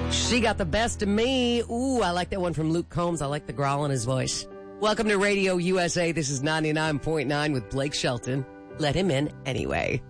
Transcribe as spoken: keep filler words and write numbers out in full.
She got the best of me. Ooh, I like that one from Luke Combs. I like the growl in his voice. Welcome to Radio U S A. This is ninety-nine point nine with Blake Shelton. Let him in anyway.